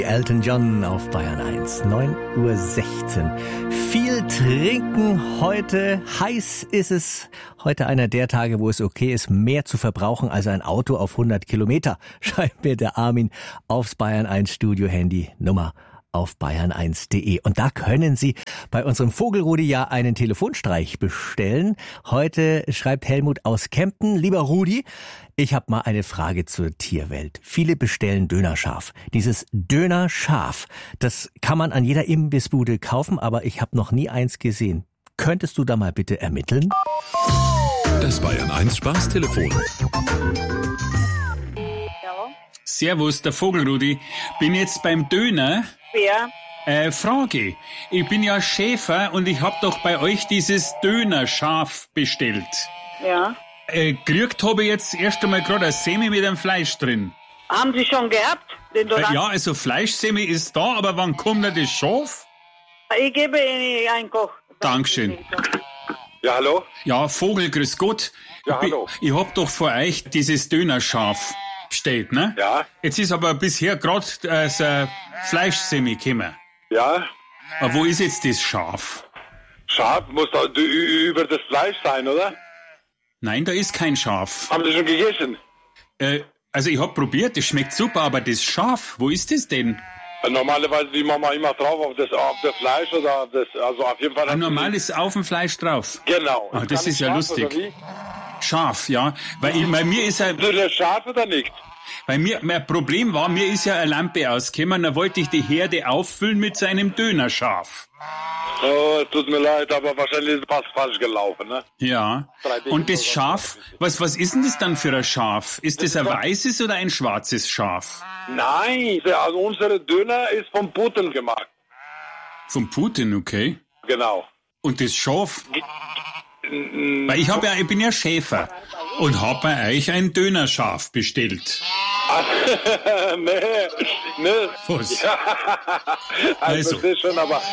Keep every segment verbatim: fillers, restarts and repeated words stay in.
Elton John auf Bayern eins, neun Uhr sechzehn. Viel trinken heute, heiß ist es. Heute einer der Tage, wo es okay ist, mehr zu verbrauchen als ein Auto auf hundert Kilometer, schreibt mir der Armin aufs Bayern eins Studio-Handy, Nummer auf bayern eins punkt de. Und da können Sie bei unserem Vogelrudi ja einen Telefonstreich bestellen. Heute schreibt Helmut aus Kempten: Lieber Rudi, ich habe mal eine Frage zur Tierwelt. Viele bestellen Dönerschaf. Dieses Dönerschaf, das kann man an jeder Imbissbude kaufen, aber ich habe noch nie eins gesehen. Könntest du da mal bitte ermitteln? Das Bayern eins Spaßtelefon. Servus, der Vogelrudi. Bin jetzt beim Döner. Wer? Äh, Frage. Ich bin ja Schäfer und ich hab doch bei euch dieses Dönerschaf bestellt. Ja. Äh, gekriegt habe ich jetzt erst einmal gerade ein Semi mit einem Fleisch drin. Haben Sie schon gehabt? Den Äh, ja, also Fleischsemi ist da, aber wann kommt denn das Schaf? Ich gebe Ihnen einen Koch. Dankeschön. Ja, hallo? Ja, Vogel, grüß Gott. Ja, ich bin- hallo. Ich hab doch vor euch dieses Dönerschaf bestellt, ne? Ja. Jetzt ist aber bisher gerade äh, so ein Fleischsemi gekommen. Ja, Aber wo ist jetzt das Schaf? Schaf muss da ü- ü- über das Fleisch sein, oder? Nein, da ist kein Schaf. Haben Sie schon gegessen? Äh, also ich hab probiert, das schmeckt super, aber das Schaf, wo ist das denn? Normalerweise die Mama immer drauf auf das, auf das Fleisch oder auf das, also auf jeden Fall. Ein hat sie- normales auf dem Fleisch drauf. Genau. Ah, das Kann ist ja Schaf lustig. oder wie? Scharf, ja. Weil ich, bei mir ist ja, Ist das Schaf oder nicht? bei mir, mein Problem war, mir ist ja eine Lampe ausgekommen, da wollte ich die Herde auffüllen mit so einem Dönerschaf. Oh, tut mir leid, aber wahrscheinlich ist was falsch gelaufen, ne? Ja. Und das Schaf, was, was ist denn das dann für ein Schaf? Ist das ein weißes oder ein schwarzes Schaf? Nein, also unsere Döner ist vom Puten gemacht. Vom Putin, okay. Genau. Und das Schaf? Weil ich hab ja, ich bin ja Schäfer und hab bei euch ein Dönerschaf bestellt. nee, nee. Was? Ja. Also. Also, das schon, aber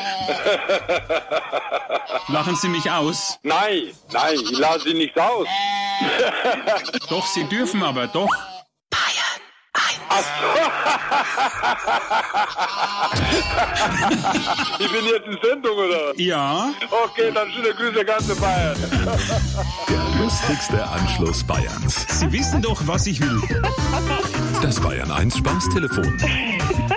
Lachen Sie mich aus? nein, nein, ich lasse sie nicht aus. Doch, Sie dürfen aber, doch. Ich bin jetzt in Sendung, oder? Ja. Okay, dann schöne Grüße, ganze Bayern. Der lustigste Anschluss Bayerns. Sie wissen doch, was ich will. Das Bayern eins Spaßtelefon.